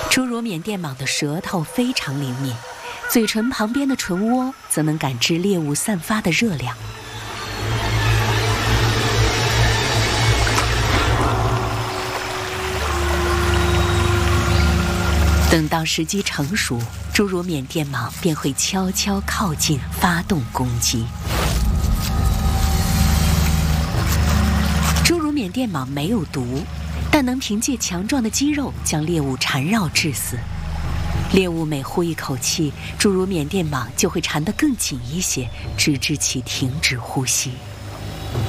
侏儒缅甸蟒的舌头非常灵敏，嘴唇旁边的唇窝则能感知猎物散发的热量。等到时机成熟，侏儒缅甸蟒便会悄悄靠近，发动攻击。侏儒缅甸蟒没有毒，但能凭借强壮的肌肉将猎物缠绕致死。猎物每呼一口气，侏儒缅甸蟒就会缠得更紧一些，直至其停止呼吸。